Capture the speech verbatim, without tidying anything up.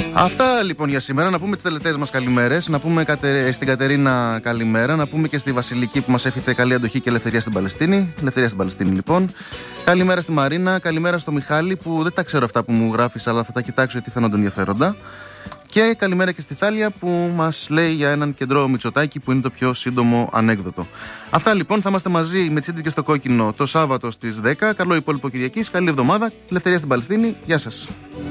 Αυτά λοιπόν για σήμερα. Να πούμε τις τελευταίες μας καλημέρες. Να πούμε στην Κατερίνα καλημέρα. Να πούμε και στη Βασιλική που μας εύχεται καλή αντοχή και ελευθερία στην Παλαιστίνη. Ελευθερία στην Παλαιστίνη λοιπόν. Καλημέρα στη Μαρίνα. Καλημέρα στο Μιχάλη που δεν τα ξέρω αυτά που μου γράφεις, αλλά θα τα κοιτάξω γιατί φαίνονται ενδιαφέροντα. Και καλημέρα και στη Θάλια που μας λέει για έναν κεντρό Μητσοτάκη που είναι το πιο σύντομο ανέκδοτο. Αυτά λοιπόν, θα είμαστε μαζί με Τσίντρι και στο Κόκκινο το Σάββατο στις δέκα. Καλό υπόλοιπο Κυριακής, καλή εβδομάδα, ελευθερία στην Παλαιστίνη. Γεια σας.